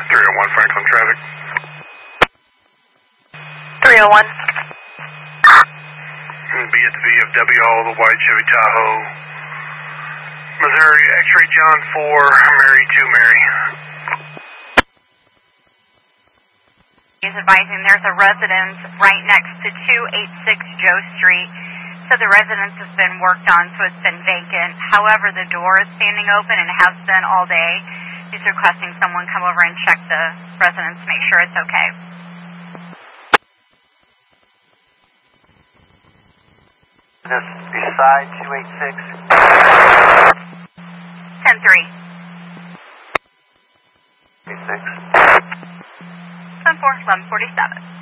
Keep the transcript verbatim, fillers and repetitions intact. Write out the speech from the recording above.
three oh one Franklin traffic. three oh one. Be at the V F W Hall, the white Chevy Tahoe. Missouri, X-ray John four, Mary two Mary. He's advising there's a residence right next to two eighty-six Joe Street. So the residence has been worked on, so it's been vacant. However, the door is standing open and has been all day. He's requesting someone come over and check the residence to make sure it's okay. This beside two eighty-six. ten three. eighty-six. ten four, eleven forty-seven.